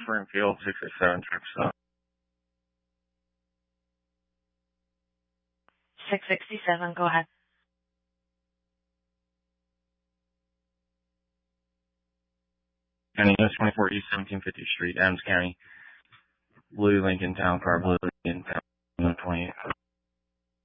Springfield, 667 Trip 667, go ahead. County, US 24 East 1750th Street, Adams County, blue Lincoln Town Car, blue Lincoln Town, 28.